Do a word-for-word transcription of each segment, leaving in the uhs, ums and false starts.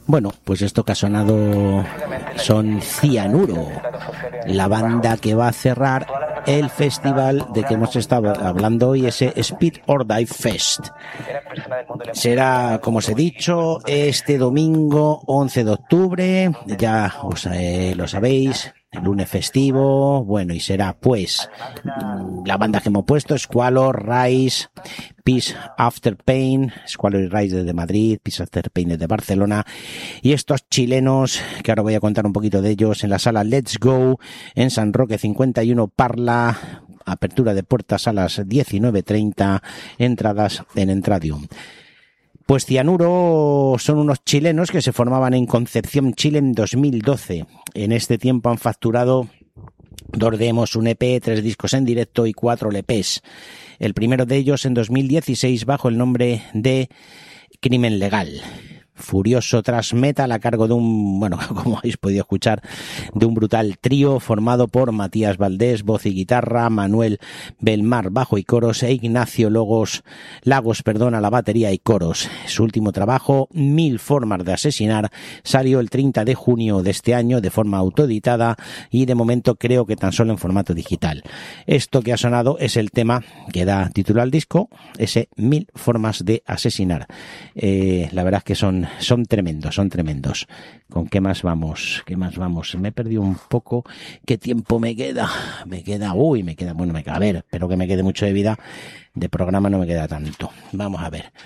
Bueno, pues esto que ha sonado son Cianuro, la banda que va a cerrar el festival de que hemos estado hablando hoy, ese Speed or Die Fest. Será, como os he dicho, este domingo once de octubre, ya os, eh, lo sabéis, el lunes festivo, bueno, y será pues la banda que hemos puesto, Squalor, Rise, Peace After Pain, Squalor y Rise desde Madrid, Peace After Pain desde Barcelona, y estos chilenos, que ahora voy a contar un poquito de ellos, en la sala Let's Go, en San Roque cincuenta y uno Parla, apertura de puertas a las diecinueve treinta, entradas en Entradium. Pues Cianuro son unos chilenos que se formaban en Concepción, Chile en dos mil doce. En este tiempo han facturado dos demos, un E P, tres discos en directo y cuatro L Ps. El primero de ellos en dos mil dieciséis bajo el nombre de Crimen Legal. Furioso thrash metal a cargo de un, bueno, como habéis podido escuchar, de un brutal trío formado por Matías Valdés, voz y guitarra, Manuel Belmar, bajo y coros, e Ignacio Lagos, Lagos, perdón, a la batería y coros. Su último trabajo, Mil formas de asesinar, salió el treinta de junio de este año de forma autoeditada y de momento creo que tan solo en formato digital. Esto que ha sonado es el tema que da título al disco, ese Mil formas de asesinar. Eh, la verdad es que son Son tremendos, son tremendos. ¿Con qué más vamos? ¿Qué más vamos? Me he perdido un poco. ¿Qué tiempo me queda? Me queda, uy, me queda, bueno, me queda, a ver, espero que me quede mucho de vida. De programa no me queda tanto. Vamos a ver.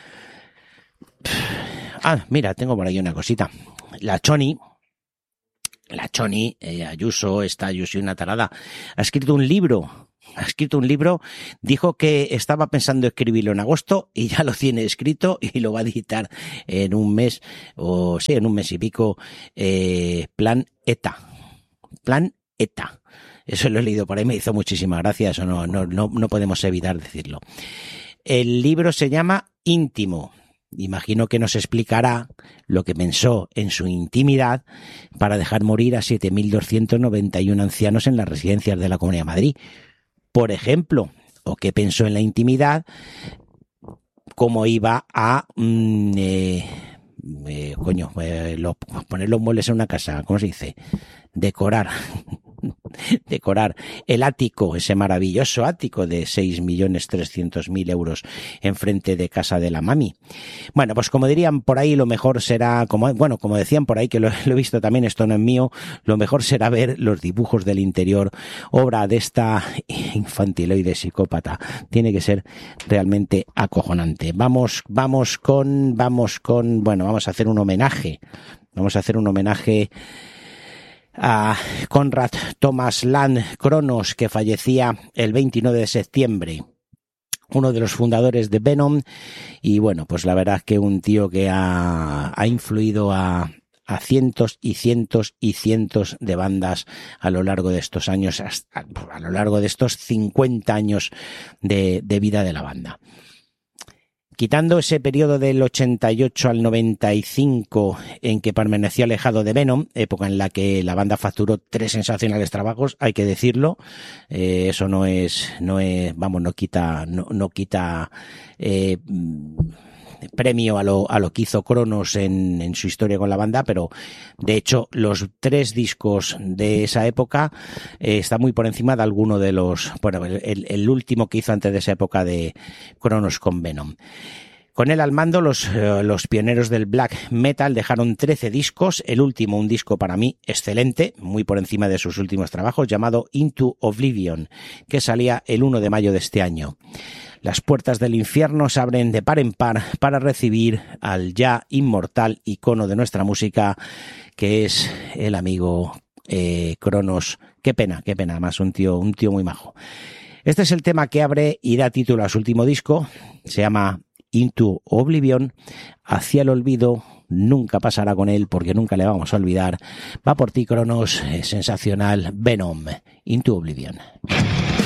Ah, mira, tengo por ahí una cosita. La Choni, la Choni, eh, Ayuso, esta Ayuso y una tarada, ha escrito un libro. Ha escrito un libro, dijo que estaba pensando escribirlo en agosto y ya lo tiene escrito y lo va a editar en un mes, o sí, en un mes y pico, eh, Plan ETA. Plan ETA. Eso lo he leído por ahí, me hizo muchísima gracia, eso no, no, no, no podemos evitar decirlo. El libro se llama Íntimo. Imagino que nos explicará lo que pensó en su intimidad para dejar morir a siete mil doscientos noventa y uno ancianos en las residencias de la Comunidad de Madrid. Por ejemplo, o qué pensó en la intimidad, cómo iba a mmm, eh, eh, coño, eh, lo, poner los muebles en una casa, ¿cómo se dice? Decorar, decorar el ático, ese maravilloso ático de seis millones trescientos mil euros enfrente de casa de la mami. Bueno, pues como dirían por ahí, lo mejor será, como bueno, como decían por ahí, que lo, lo he visto también, esto no es mío, lo mejor será ver los dibujos del interior, obra de esta infantiloide psicópata. Tiene que ser realmente acojonante. Vamos, vamos con, vamos con, bueno, vamos a hacer un homenaje, vamos a hacer un homenaje a Konrad Thomas Land Kronos, que fallecía el veintinueve de septiembre, uno de los fundadores de Venom, y bueno, pues la verdad es que un tío que ha, ha influido a, a cientos y cientos y cientos de bandas a lo largo de estos años, hasta, a lo largo de estos cincuenta años de, de vida de la banda. Quitando ese periodo del ochenta y ocho al noventa y cinco en que permaneció alejado de Venom, época en la que la banda facturó tres sensacionales trabajos, hay que decirlo, eh, eso no es, no es, vamos, no quita, no, no quita eh, premio a lo, a lo que hizo Cronos en, en su historia con la banda, pero de hecho los tres discos de esa época eh, está muy por encima de alguno de los, bueno, el, el último que hizo antes de esa época de Cronos con Venom. Con él al mando, los, eh, los pioneros del black metal dejaron trece discos, el último un disco para mí excelente, muy por encima de sus últimos trabajos, llamado Into Oblivion, que salía el uno de mayo de este año. Las puertas del infierno se abren de par en par para recibir al ya inmortal icono de nuestra música, que es el amigo eh, Cronos. Qué pena, qué pena, además un tío, un tío muy majo. Este es el tema que abre y da título a su último disco, se llama Into Oblivion, hacia el olvido, nunca pasará con él porque nunca le vamos a olvidar. Va por ti, Cronos, sensacional, Venom, Into Oblivion.